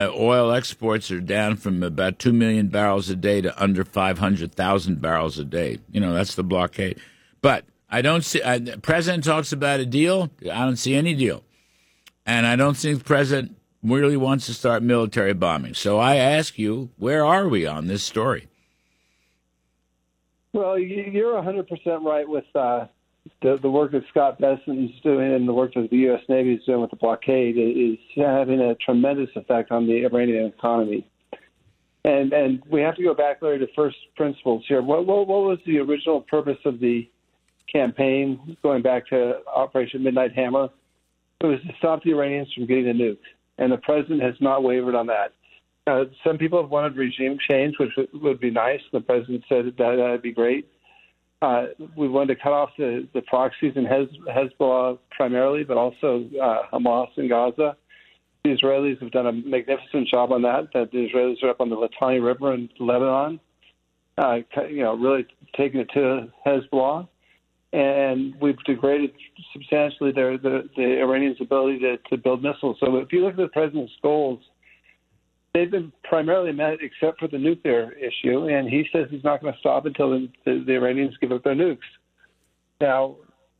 oil exports are down from about 2 million barrels a day to under 500,000 barrels a day. That's the blockade. But I don't see. The president talks about a deal. I don't see any deal, and I don't think the president really wants to start military bombing. So I ask you, where are we on this story? Well, you're 100% right with the work that Scott Bessent's doing and the work that the U.S. Navy is doing with the blockade is having a tremendous effect on the Iranian economy. And we have to go back, Larry, to first principles here. What was the original purpose of the campaign going back to Operation Midnight Hammer? It was to stop the Iranians from getting a nuke, and the president has not wavered on that. Some people have wanted regime change, which would be nice. The president said that would be great. We wanted to cut off the proxies in Hezbollah primarily, but also Hamas in Gaza. The Israelis have done a magnificent job on that. That the Israelis are up on the Litani River in Lebanon, really taking it to Hezbollah. And we've degraded substantially the Iranians' ability to build missiles. So if you look at the president's goals, they've been primarily met except for the nuclear issue, and he says he's not going to stop until the Iranians give up their nukes. Now,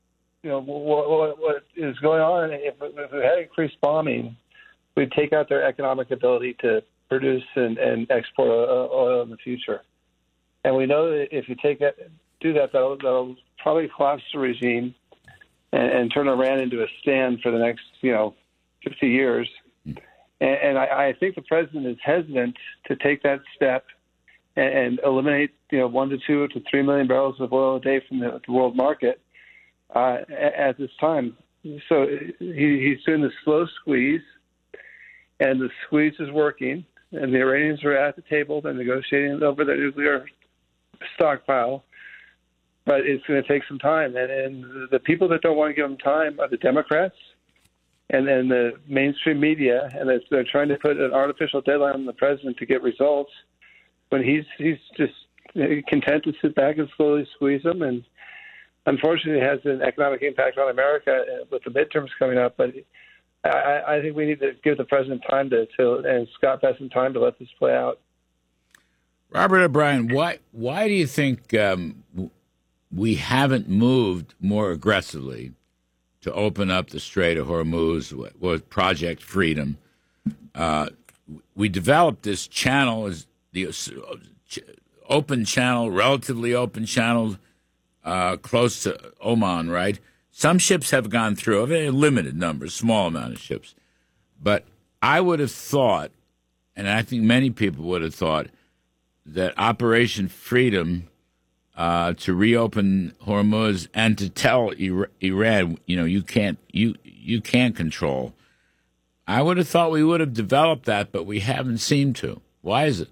what is going on, if we had increased bombing, we'd take out their economic ability to produce and export oil in the future. And we know that if you do that, that'll probably collapse the regime and turn Iran into a stand for the next, 50 years. And I think the president is hesitant to take that step and eliminate, 1 to 2 to 3 million barrels of oil a day from the world market at this time. So he's doing the slow squeeze, and the squeeze is working. And the Iranians are at the table. They're negotiating over the nuclear stockpile. But it's going to take some time. And the people that don't want to give them time are the Democrats and then the mainstream media, and they're trying to put an artificial deadline on the president to get results when he's just content to sit back and slowly squeeze them. And unfortunately, it has an economic impact on America with the midterms coming up. But I think we need to give the president time and Scott Bessent time to let this play out. Robert O'Brien, why do you think we haven't moved more aggressively to open up the Strait of Hormuz with Project Freedom? We developed this channel as the open channel, relatively open channel, close to Oman, right? Some ships have gone through, a very limited number, small amount of ships. But I would have thought, and I think many people would have thought, that Operation Freedom to reopen Hormuz and to tell Iran, you can't control. I would have thought we would have developed that, but we haven't seemed to. Why is it?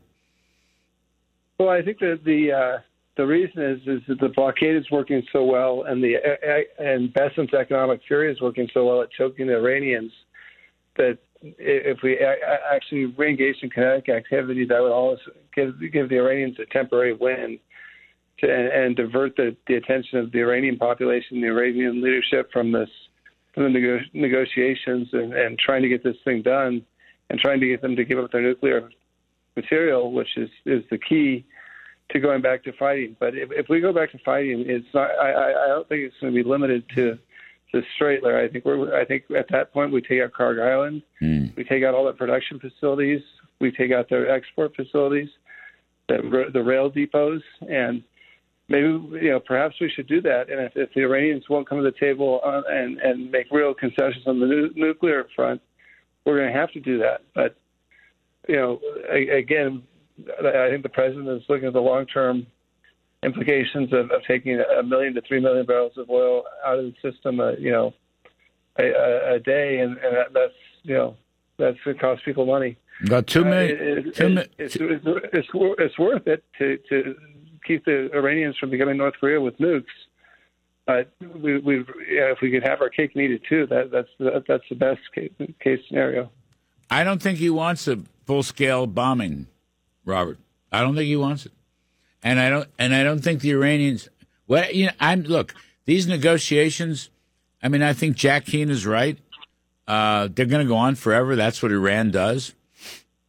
Well, I think that the reason is that the blockade is working so well, and Bessent's economic theory is working so well at choking the Iranians that if we actually re-engage in kinetic activity, that would always give the Iranians a temporary win. And divert the attention of the Iranian population, the Iranian leadership from the negotiations and trying to get this thing done and trying to get them to give up their nuclear material, which is the key to going back to fighting. But if we go back to fighting, it's not. I don't think it's going to be limited to the Strait there. I think at that point we take out Kharg Island, we take out all the production facilities, we take out their export facilities, the rail depots, and maybe, perhaps we should do that. And if the Iranians won't come to the table and make real concessions on the nuclear front, we're going to have to do that. But, again, I think the president is looking at the long-term implications of taking 1 million to 3 million barrels of oil out of the system, a day, and that's going to cost people money. About 2 million. It's worth it to keep the Iranians from becoming North Korea with nukes. But if we could have our cake and eat it too, that's the best case scenario. I don't think he wants a full-scale bombing, Robert. I don't think he wants it, and I don't think the Iranians. Look, these negotiations. I mean, I think Jack Keane is right. They're going to go on forever. That's what Iran does.